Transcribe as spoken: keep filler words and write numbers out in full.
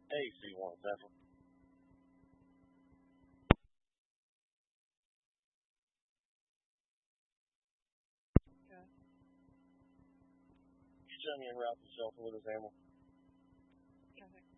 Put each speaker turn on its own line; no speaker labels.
A C one seven.
Okay.
You show me en route to shelter with his ammo.
Okay.